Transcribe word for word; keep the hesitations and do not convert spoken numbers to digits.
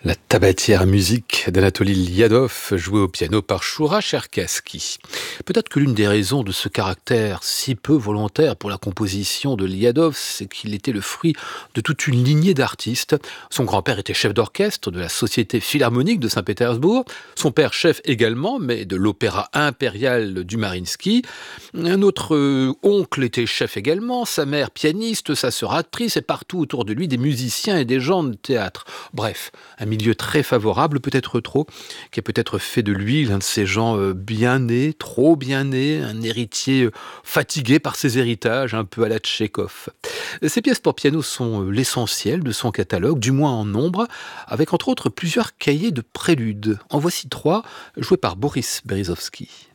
La tabatière à musique d'Anatoly Liadov, jouée au piano par Shura Cherkassky. Peut-être que l'une des raisons de ce caractère si peu volontaire pour la composition de Liadov, c'est qu'il était le fruit de toute une lignée d'artistes. Son grand-père était chef d'orchestre de la Société philharmonique de Saint-Pétersbourg, son père chef également, mais de l'opéra impérial du Mariinsky. Un autre euh, oncle était chef également, sa mère pianiste, sa sœur actrice, et partout autour de lui des musiciens et des gens de théâtre. Bref, un milieu très favorable, peut-être trop, qui a peut-être fait de lui l'un de ces gens euh, bien nés, trop bien nés, un héritier euh, fatigué par ses héritages, un peu à la Tchekhov. Ces pièces pour piano sont euh, l'essentiel de son catalogue, du moins en nombre, avec entre autres plusieurs cahiers de préludes. En voici trois, joués par Boris Berezovsky.